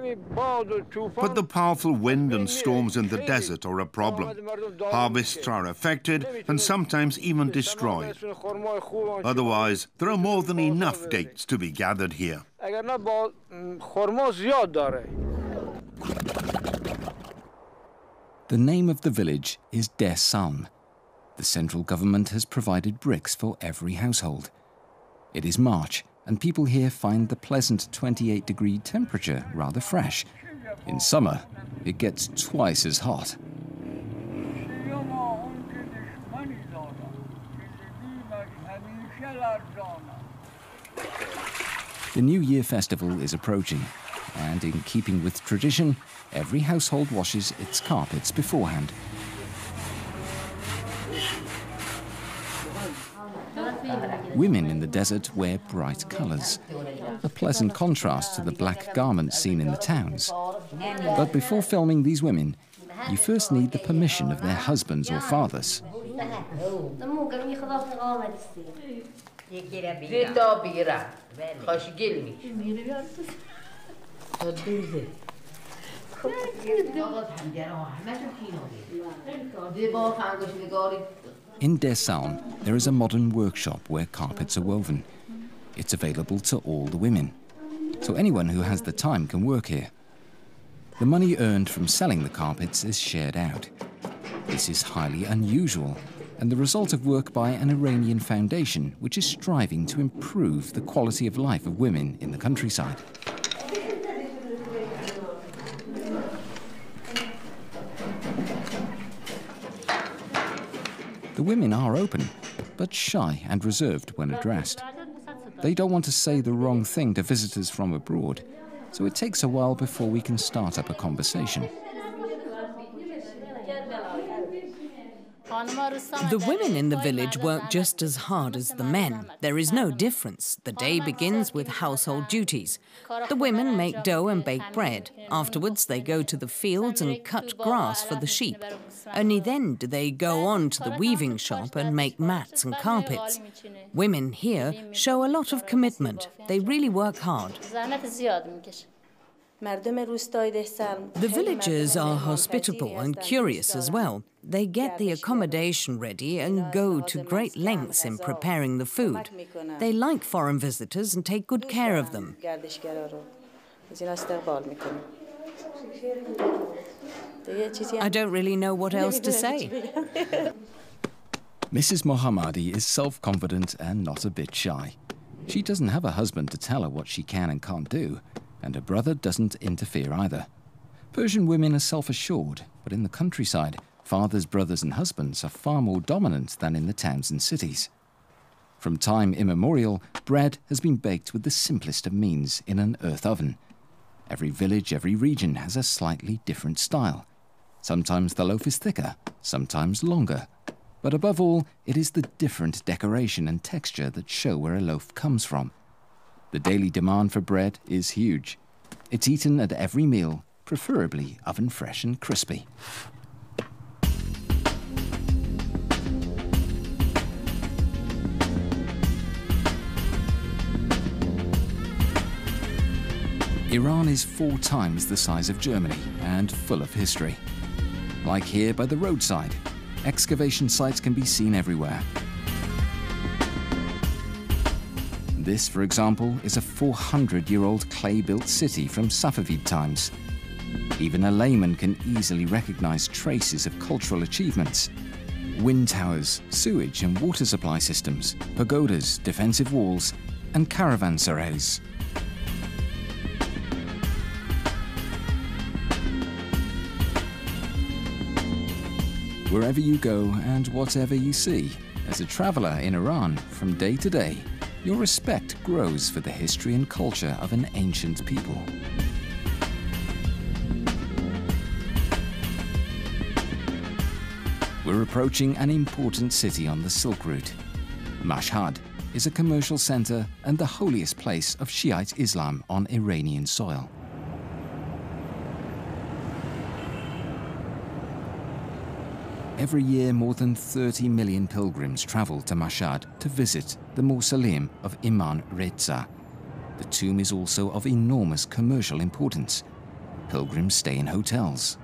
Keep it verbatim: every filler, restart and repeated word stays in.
But the powerful wind and storms in the desert are a problem. Harvests are affected and sometimes even destroyed. Otherwise, there are more than enough dates to be gathered here. The name of the village is Deh Salm. The central government has provided bricks for every household. It is March, and people here find the pleasant twenty-eight degree temperature rather fresh. In summer, it gets twice as hot. The New Year festival is approaching, and in keeping with tradition, every household washes its carpets beforehand. Women in the desert wear bright colours, a pleasant contrast to the black garments seen in the towns. But before filming these women, you first need the permission of their husbands or fathers. In Deh Salm, there is a modern workshop where carpets are woven. It's available to all the women, so anyone who has the time can work here. The money earned from selling the carpets is shared out. This is highly unusual, and the result of work by an Iranian foundation which is striving to improve the quality of life of women in the countryside. The women are open, but shy and reserved when addressed. They don't want to say the wrong thing to visitors from abroad, so it takes a while before we can start up a conversation. The women in the village work just as hard as the men. There is no difference. The day begins with household duties. The women make dough and bake bread. Afterwards, they go to the fields and cut grass for the sheep. Only then do they go on to the weaving shop and make mats and carpets. Women here show a lot of commitment. They really work hard. The villagers are hospitable and curious as well. They get the accommodation ready and go to great lengths in preparing the food. They like foreign visitors and take good care of them. I don't really know what else to say. Missus Mohammadi is self-confident and not a bit shy. She doesn't have a husband to tell her what she can and can't do, and her brother doesn't interfere either. Persian women are self-assured, but in the countryside, fathers, brothers and husbands are far more dominant than in the towns and cities. From time immemorial, bread has been baked with the simplest of means in an earth oven. Every village, every region has a slightly different style. Sometimes the loaf is thicker, sometimes longer. But above all, it is the different decoration and texture that show where a loaf comes from. The daily demand for bread is huge. It's eaten at every meal, preferably oven fresh and crispy. Iran is four times the size of Germany and full of history. Like here by the roadside, excavation sites can be seen everywhere. This, for example, is a four hundred year old clay-built city from Safavid times. Even a layman can easily recognize traces of cultural achievements. Wind towers, sewage and water supply systems, pagodas, defensive walls, and caravanserais. Wherever you go and whatever you see, as a traveler in Iran, from day to day, your respect grows for the history and culture of an ancient people. We're approaching an important city on the Silk Route. Mashhad is a commercial center and the holiest place of Shiite Islam on Iranian soil. Every year, more than thirty million pilgrims travel to Mashhad to visit the mausoleum of Imam Reza. The tomb is also of enormous commercial importance. pilgrims stay in hotels.